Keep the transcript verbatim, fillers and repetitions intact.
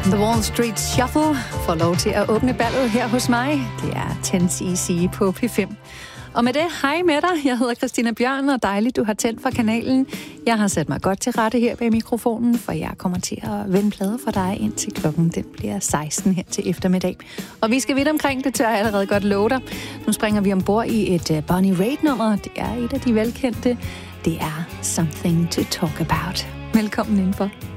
The Wall Street Shuffle får lov til at åbne ballet her hos mig. Det er Tense Easy på P fem. Og med det, hej med dig. Jeg hedder Christina Bjørn, og dejligt, du har tændt for kanalen. Jeg har sat mig godt til rette her bag mikrofonen, for jeg kommer til at vende plader for dig indtil klokken den bliver seksten her til eftermiddag. Og vi skal vidt omkring, det tør jeg allerede godt love dig. Nu springer vi ombord i et Bonnie Raitt-nummer. Det er et af de velkendte. Det er Something to Talk About. Velkommen indenfor.